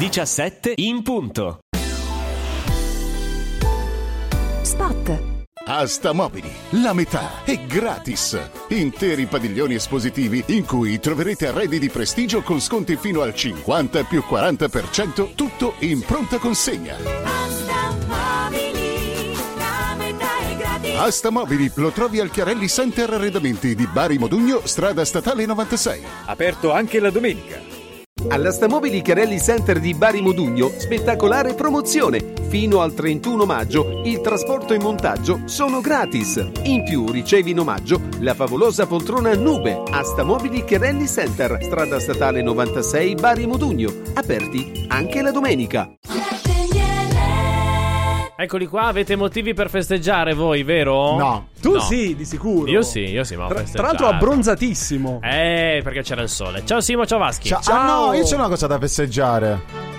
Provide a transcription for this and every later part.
17 in punto. Spot. Asta Mobili, la metà è gratis. Interi padiglioni espositivi in cui troverete arredi di prestigio con sconti fino al 50 più 40%, tutto in pronta consegna. Asta Mobili, la metà è gratis. Asta Mobili lo trovi al Chiarelli Center Arredamenti di Bari Modugno, strada statale 96. Aperto anche la domenica. All'Asta Mobili Chiarelli Center di Bari Modugno, spettacolare promozione. Fino al 31 maggio il trasporto e montaggio sono gratis. In più ricevi in omaggio la favolosa poltrona Nube. Asta Mobili Chiarelli Center, strada statale 96 Bari Modugno. Aperti anche la domenica. Eccoli qua, avete motivi per festeggiare voi, vero? No. Tu No. sì, di sicuro. Io sì, ma ho Tra festeggiato. l'altro abbronzatissimo. Perché c'era il sole. Ciao Simo, ciao Vaschi. Ah no, io c'ho una cosa da festeggiare.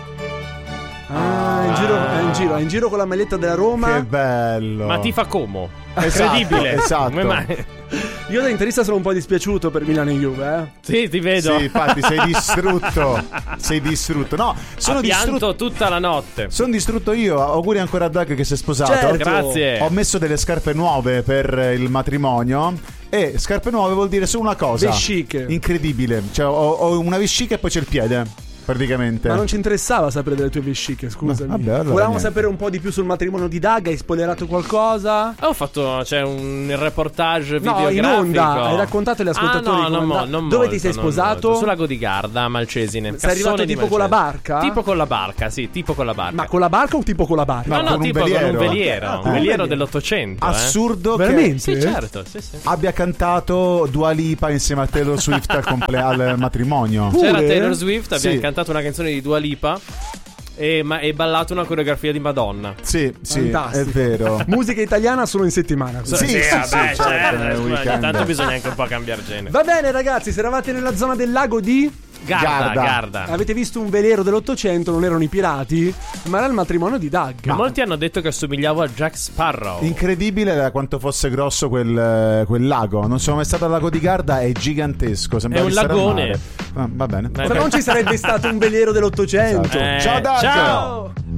In giro con la maglietta della Roma. Che bello. Ma ti fa como? Esatto, Incredibile. esatto. Come mai? Io da interista sono un po' dispiaciuto per Milano e Juve, Sì, ti vedo. Sì, infatti sei distrutto. Sei distrutto. No, sono Ha pianto distrutto tutta la notte. Sono distrutto io. Auguri ancora a Doug che si è sposato. Certo. Grazie. Ho messo delle scarpe nuove per il matrimonio. E scarpe nuove vuol dire solo una cosa. Vesciche. Incredibile. Cioè ho una vescica e poi c'è il piede. Praticamente. Ma non ci interessava sapere delle tue vesciche, scusami. Vabbè, allora Volevamo niente. sapere un po' di più sul matrimonio di Doug. Hai spoilerato qualcosa? Ho fatto un reportage No, videografico. in onda. Hai raccontato agli ascoltatori no, come andava? non Dove molto, ti sei non sposato? molto. Sul lago di Garda, a Malcesine. Sei arrivato Cassone di tipo con la Malcesine. barca? Tipo con la barca, sì, tipo con la barca. Ma con la barca o tipo con la barca? No, No, con un tipo con un veliero. veliero. Ah, Un con un veliero veliero. dell'Ottocento. Assurdo Veramente? Sì, certo. Sì. che abbia cantato Dua Lipa insieme a Taylor Swift al matrimonio. C'era Pure? Taylor Swift, abbiamo Sì. cantato una canzone di Dua Lipa e ballato una coreografia di Madonna. Sì, Fantastico. è vero. Musica italiana solo in settimana. Sì, sì, vabbè, certo, certo, nel scusa, ogni weekend. tanto bisogna anche un po' cambiare genere. Va bene ragazzi, se eravate nella zona del lago di... Garda. Avete visto un veliero dell'Ottocento, non erano i pirati, ma era il matrimonio di Doug. Molti hanno detto che assomigliavo a Jack Sparrow. Incredibile da quanto fosse grosso quel lago. Non sono mai stato al lago di Garda, è gigantesco. Sembra È un di stare al lagone. mare. Va bene. Ma non ci sarebbe stato un veliero dell'Ottocento. Ciao, Doug. Ciao.